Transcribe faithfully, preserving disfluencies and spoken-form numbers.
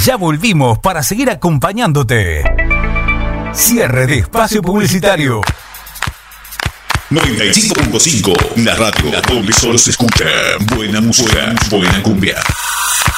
Ya volvimos para seguir acompañándote. Cierre de espacio publicitario. noventa y cinco punto cinco, la radio donde solo se escucha buena música, buena cumbia.